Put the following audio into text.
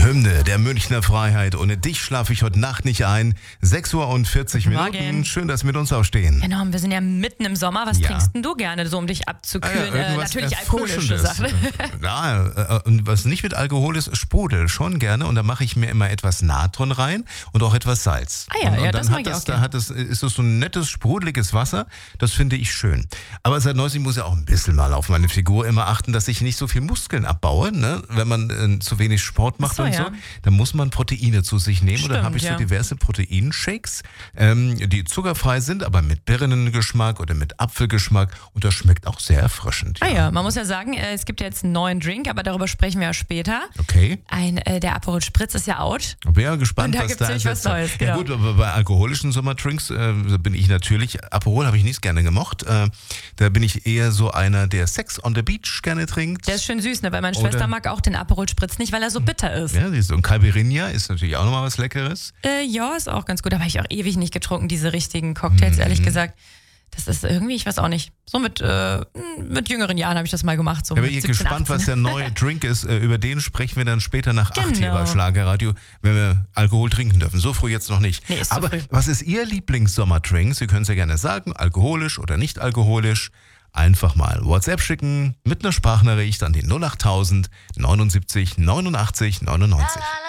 Hymne der Münchner Freiheit. Ohne dich schlafe ich heute Nacht nicht ein. 6:40 Minuten. Morgen. Schön, dass Sie mit uns aufstehen. Genau, wir sind ja mitten im Sommer. Was trinkst denn du gerne, so um dich abzukühlen? Natürlich alkoholische Sachen. Ja, und was nicht mit Alkohol ist, Sprudel schon gerne. Und da mache ich mir immer etwas Natron rein und auch etwas Salz. Ah ja, und ja, dann das mag ich auch gerne. ist das so ein nettes, sprudeliges Wasser. Das finde ich schön. Aber seit neuestem muss ich auch ein bisschen mal auf meine Figur immer achten, dass ich nicht so viel Muskeln abbaue. Ne? Wenn man zu wenig Sport macht und so, dann muss man Proteine zu sich nehmen. Stimmt, und dann habe ich so diverse Proteinshakes, die zuckerfrei sind, aber mit Birnengeschmack oder mit Apfelgeschmack. Und das schmeckt auch sehr erfrischend. Ah ja, man muss ja sagen, es gibt ja jetzt einen neuen Drink, aber darüber sprechen wir ja später. Okay. Der Aperol Spritz ist ja out. Ich bin ja gespannt, Und da was gibt's da nämlich was Neues, genau. Ja gut, aber bei alkoholischen Sommerdrinks bin ich natürlich, Aperol habe ich nicht gerne gemocht. Da bin ich eher so einer, der Sex on the Beach gerne trinkt. Der ist schön süß, ne? Weil meine Schwester mag auch den Aperol Spritz nicht, weil er so bitter ist. Ja, so ein Caipirinha ist natürlich auch nochmal was Leckeres. Ja, ist auch ganz gut. Da habe ich auch ewig nicht getrunken, diese richtigen Cocktails, ehrlich gesagt. Das ist irgendwie, ich weiß auch nicht, so mit jüngeren Jahren habe ich das mal gemacht. So ich bin 17, gespannt, 18. was der neue Drink ist. Über den sprechen wir dann später nach 8 hier bei Schlagerradio, wenn wir Alkohol trinken dürfen. So früh jetzt noch nicht. Nee, ist aber zu früh. Was ist Ihr Lieblings-Sommerdrink? Sie können es ja gerne sagen, alkoholisch oder nicht alkoholisch. Einfach mal WhatsApp schicken mit einer Sprachnachricht an die 08000 79 89 99.